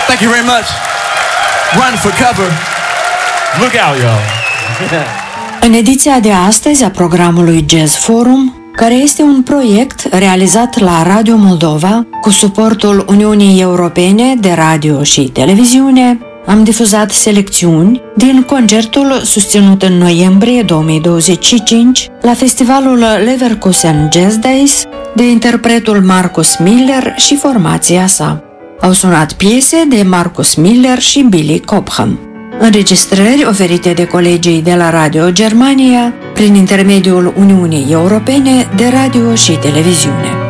Thank you very much. Run for cover. Look out, y'all. În ediția de astăzi a programului Jazz Forum, care este un proiect realizat la Radio Moldova cu suportul Uniunii Europene de Radio și Televiziune, am difuzat selecțiuni din concertul susținut în noiembrie 2025 la festivalul Leverkusen Jazz Days de interpretul Marcus Miller și formația sa. Au sunat piese de Marcus Miller și Billy Cobham. Înregistrări oferite de colegii de la Radio Germania prin intermediul Uniunii Europene de Radio și Televiziune.